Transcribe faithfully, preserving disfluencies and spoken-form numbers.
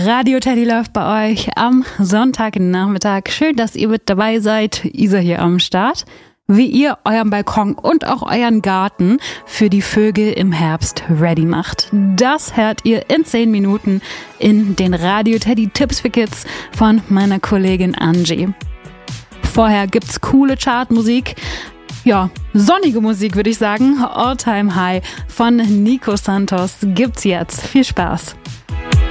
Radio Teddy läuft bei euch am Sonntagnachmittag. Schön, dass ihr mit dabei seid. Isa hier am Start. Wie ihr euren Balkon und auch euren Garten für die Vögel im Herbst ready macht. Das hört ihr in zehn Minuten in den Radio Teddy Tipps für Kids von meiner Kollegin Angie. Vorher gibt's coole Chartmusik. Ja, sonnige Musik würde ich sagen. All Time High von Nico Santos gibt's jetzt. Viel Spaß.